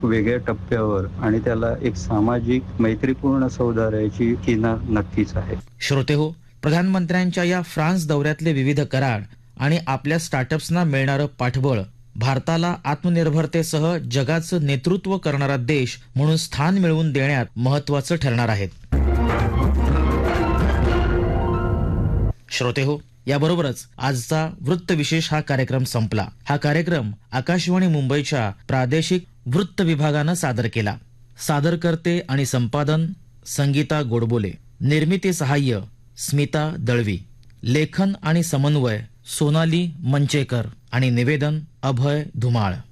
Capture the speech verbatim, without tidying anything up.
वेगळ्या टप्प्यावर आणि त्याला एक सामाजिक मैत्रीपूर्ण सौहार्दाची किनार नक्कीच आहे. श्रोते हो, प्रधानमंत्र्यांच्या या फ्रान्स दौऱ्यातले विविध करार आणि आपल्या स्टार्टअप्सना मिळणारं पाठबळ भारताला आत्मनिर्भरतेसह जगाचं नेतृत्व करणारा देश म्हणून स्थान मिळवून देण्यात महत्वाचं ठरणार आहेत. श्रोते हो, याबरोबरच आजचा वृत्त विशेष हा कार्यक्रम संपला. हा कार्यक्रम आकाशवाणी मुंबईच्या प्रादेशिक वृत्त विभागानं सादर केला. सादरकर्ते आणि संपादन संगीता गोडबोले, निर्मिती सहाय्य स्मिता दळवी, लेखन आणि समन्वय सोनाली मंचेकर आणि निवेदन अभय धुमाळ.